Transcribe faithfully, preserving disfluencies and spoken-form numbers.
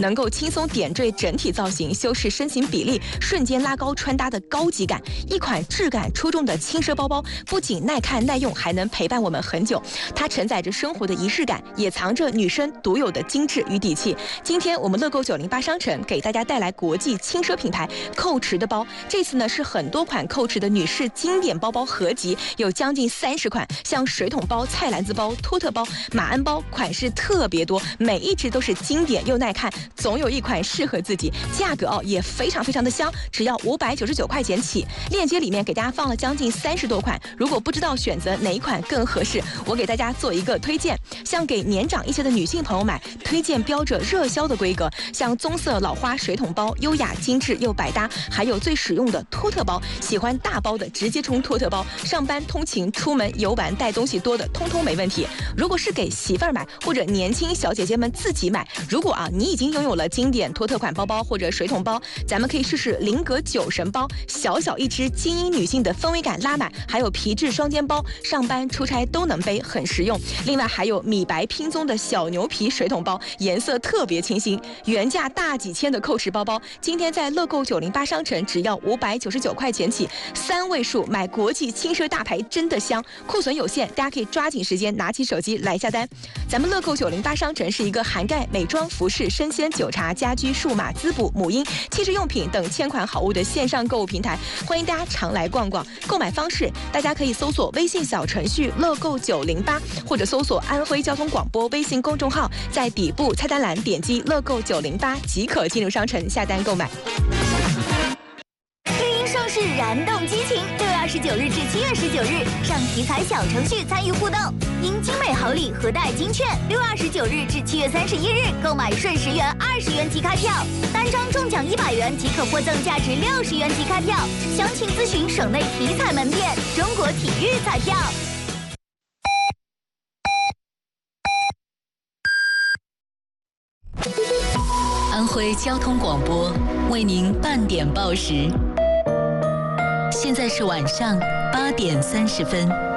能够轻松点缀整体造型，修饰身形比例，瞬间拉高穿搭的高级感。一款质感出众的轻奢包包，不仅耐看耐用，还能陪伴我们很久。它承载着生活的仪式感，也藏着女生独有的精致与底气。今天我们乐购九零八商城给大家带来国际轻奢品牌蔻驰的包，这次呢是很多款蔻驰的女士经典包包合集，有将近三十款，像水桶包、菜篮子包、托特包、马鞍包，款式特别多，每一只都是经典又耐看，总有一款适合自己。价格哦也非常非常的香，只要五百九十九块钱起。链接里面给大家放了将近三十多款，如果不知道选择哪一款更合适，我给大家做一个推荐。像给年长一些的女性朋友买，推荐标着热销的规格，像棕色老花水桶包，优雅精致又百搭，还有最实用的托特包，喜欢大包的直接冲托特包，上班通勤出门游玩带东西多的通通没问题。如果是给媳妇儿买或者年轻小姐姐们自己买，如果啊你已经拥有了经典托特款包包或者水桶包，咱们可以试试菱格酒神包，小小一只，精英女性的氛围感拉满，还有皮质双肩包，上班出差都能背，很实用。另外还有米白拼棕的小牛皮水桶包，颜色特别清新，原价大几千的蔻驰包包，今天在乐购九零八商城只要五百九十九块钱起，三位数买国际轻奢大牌真的香，库存有限，大家可以抓紧时间拿起手机来下单。咱们乐购九零八商城是一个涵盖美妆、服饰、生鲜、酒茶、家居、数码、滋补、母婴、汽车用品等千款好物的线上购物平台，欢迎大家常来逛逛。购买方式，大家可以搜索微信小程序乐购九零八，或者搜索安徽交通广播微信公众号，在底部菜单栏点击乐购九零八即可进入商城下单购买。 绿茵盛世燃动激情，六月二十九日至七月十九日，上体彩小程序参与互动，赢精美好礼和带金券。六月二十九日至七月三十一日，购买顺十元、二十元即开票，单张中奖一百元即可获赠价值六十元即开票。详情咨询省内体彩门店。中国体育彩票。 安徽交通广播为您半点报时，现在是晚上八点三十分。